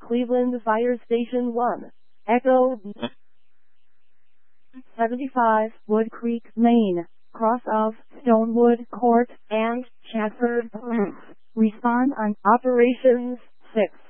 Cleveland Fire Station 1. Echo 75, Wood Creek, Maine. Cross of Stonewood Court and Chafford. Respond on Operations 6.